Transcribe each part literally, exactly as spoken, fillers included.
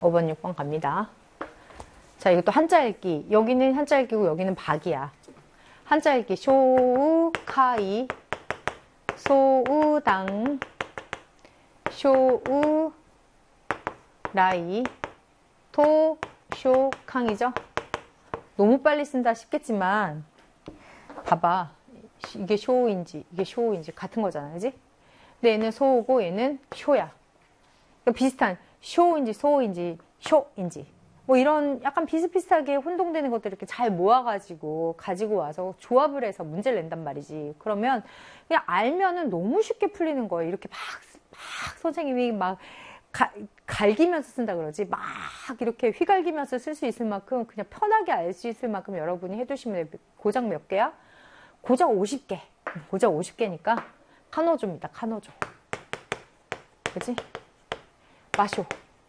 오 번, 육 번 갑니다. 자, 이것도 한자 읽기. 여기는 한자 읽기고 여기는 박이야. 한자 읽기. 쇼우, 카이, 소우당, 쇼우, 라이, 토, 쇼, 캉이죠. 너무 빨리 쓴다 싶겠지만 봐봐. 이게 쇼인지 이게 쇼인지 같은 거잖아, 그지? 근데 얘는 소우고 얘는 쇼야. 그러니까 비슷한 쇼인지 소인지 쇼인지 뭐 이런 약간 비슷비슷하게 혼동되는 것들 이렇게 잘 모아가지고 가지고 와서 조합을 해서 문제를 낸단 말이지. 그러면 그냥 알면은 너무 쉽게 풀리는 거예요. 이렇게 막, 막 선생님이 막 가, 갈기면서 쓴다 그러지. 막 이렇게 휘갈기면서 쓸 수 있을 만큼 그냥 편하게 알 수 있을 만큼 여러분이 해두시면 돼요. 고작 몇 개야? 고작 오십 개. 고작 오십 개니까 카노조입니다. 카노조. 그치? 마쇼.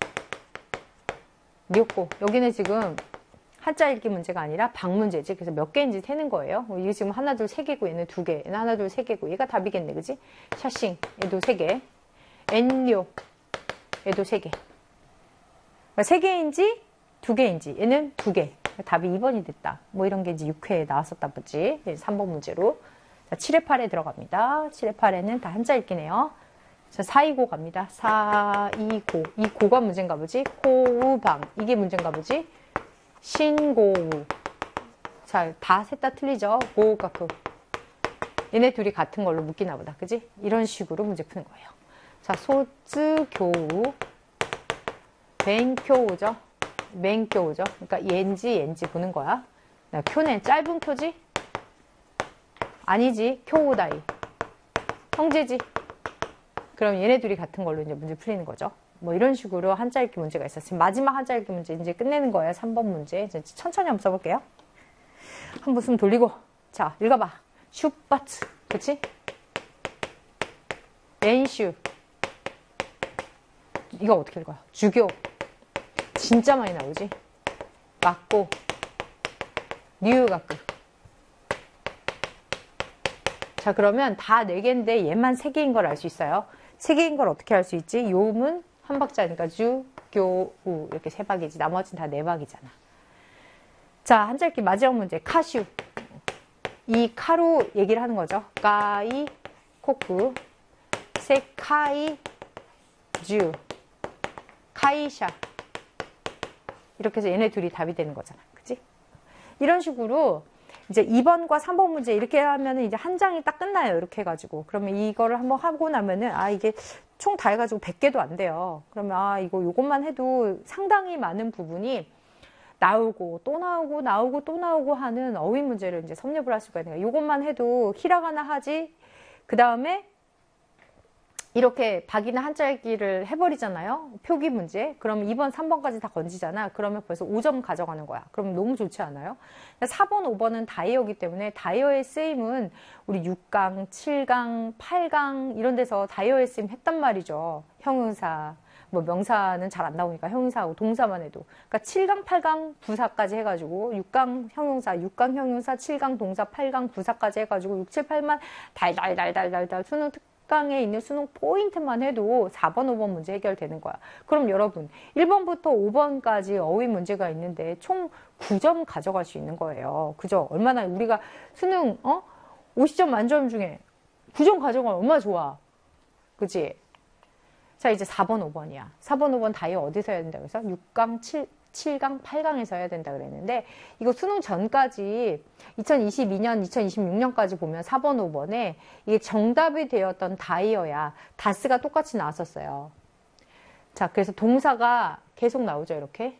리오꼬. 여기는 지금 한자 읽기 문제가 아니라 박 문제지. 그래서 몇 개인지 세는 거예요. 이게 지금 하나, 둘, 세 개고 얘는 두 개. 얘는 하나, 둘, 세 개고 얘가 답이겠네. 그치? 샤싱. 얘도 세 개. 엔료. 얘도 세 개. 그러니까 세 개인지 두 개인지 얘는 두 개. 답이 이 번이 됐다. 뭐 이런 게 이제 육 회에 나왔었다 보지. 삼 번 문제로. 자, 칠 회, 팔 회 들어갑니다. 칠 회, 팔 회는 다 한자 읽기네요. 자, 사, 이, 고 갑니다. 사, 이, 고. 이 고가 문제인가 보지? 코우방. 이게 문제인가 보지? 신고우. 자, 다 셋 다 틀리죠? 고우가 그. 얘네 둘이 같은 걸로 묶이나 보다. 그지? 이런 식으로 문제 푸는 거예요. 자, 소쯔교우. 뱅교우죠? 맹교우죠? 그러니까 옌지, 옌지 보는 거야. 쿄는 짧은 쿄지? 아니지. 쿄우다이. 형제지. 그럼 얘네 둘이 같은 걸로 이제 문제 풀리는 거죠. 뭐 이런 식으로 한자 읽기 문제가 있었어요. 마지막 한자 읽기 문제 이제 끝내는 거예요. 삼 번 문제. 이제 천천히 한번 써볼게요. 한번 숨 돌리고. 자, 읽어봐. 슈바츠. 그치? 렌슈. 이거 어떻게 읽어요? 주교. 진짜 많이 나오지? 맞고. 뉴가크. 자, 그러면 다 네 개인데 얘만 세 개인 걸 알 수 있어요. 세 개인 걸 어떻게 알 수 있지? 요문 한 박자니까 주, 교, 우 이렇게 세 박이지. 나머지는 다 네 박이잖아. 자, 한자 읽기 마지막 문제. 카슈. 이 카로 얘기를 하는 거죠. 까이, 코쿠, 세카이, 주, 카이샤. 이렇게 해서 얘네 둘이 답이 되는 거잖아. 그치? 이런 식으로 이제 이 번과 삼 번 문제 이렇게 하면은 이제 한 장이 딱 끝나요. 이렇게 해가지고. 그러면 이거를 한번 하고 나면은, 아, 이게 총 다 해가지고 백 개도 안 돼요. 그러면, 아, 이거 요것만 해도 상당히 많은 부분이 나오고, 또 나오고, 나오고, 또 나오고 하는 어휘 문제를 이제 섭렵을 할 수가 있는 거예요. 요것만 해도 히라가나 하지, 그 다음에 이렇게 박이나 한자 읽기를 해버리잖아요. 표기 문제. 그러면 이 번, 삼 번까지 다 건지잖아. 그러면 벌써 오 점 가져가는 거야. 그럼 너무 좋지 않아요? 사 번, 오 번은 다이어이기 때문에 다이어의 쓰임은 우리 육 강, 칠 강, 팔 강 이런 데서 다이어의 쓰임 했단 말이죠. 형용사, 뭐 명사는 잘 안 나오니까 형용사하고 동사만 해도. 그러니까 칠 강, 팔 강 부사까지 해가지고 육 강 형용사, 육 강 형용사, 칠 강 동사, 팔 강 부사까지 해가지고 육, 칠, 팔만 달달달달달달 수능 특 강에 있는 수능 포인트만 해도 사 번, 오 번 문제 해결되는 거야. 그럼 여러분 일 번부터 오 번까지 어휘 문제가 있는데 총 구 점 가져갈 수 있는 거예요. 그죠? 얼마나 우리가 수능 어? 오십 점 만점 중에 구 점 가져가면 얼마나 좋아. 그치? 자, 이제 사 번, 오 번이야. 사 번, 오 번 다이어 어디서 해야 된다고 해서 육 강, 칠, 칠 강, 팔 강에서 해야 된다 그랬는데 이거 수능 전까지 이천이십이 년, 이천이십육 년까지 보면 사 번, 오 번에 이게 정답이 되었던 다이어야. 다스가 똑같이 나왔었어요. 자, 그래서 동사가 계속 나오죠. 이렇게.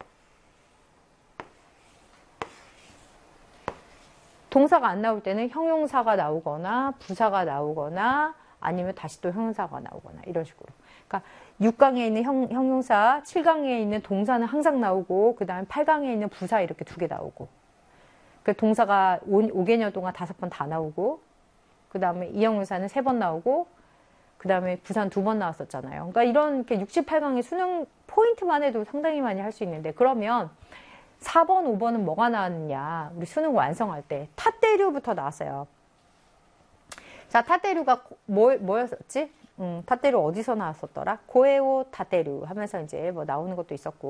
동사가 안 나올 때는 형용사가 나오거나 부사가 나오거나 아니면 다시 또 형용사가 나오거나 이런 식으로. 그러니까 육 강에 있는 형, 형용사, 칠 강에 있는 동사는 항상 나오고 그 다음에 팔 강에 있는 부사 이렇게 두 개 나오고 그 동사가 오 개년 동안 다섯 번 다 나오고 그 다음에 이 형용사는 세 번 나오고 그 다음에 부사는 두 번 나왔었잖아요. 그러니까 이런 이렇게 육십팔 강의 수능 포인트만 해도 상당히 많이 할 수 있는데 그러면 사 번, 오 번은 뭐가 나왔느냐. 우리 수능 완성할 때 타떼류부터 나왔어요. 자, 타떼류가 뭐, 뭐였었지? 음, 타떼류 어디서 나왔었더라? 고에오 타떼류 하면서 이제 뭐 나오는 것도 있었고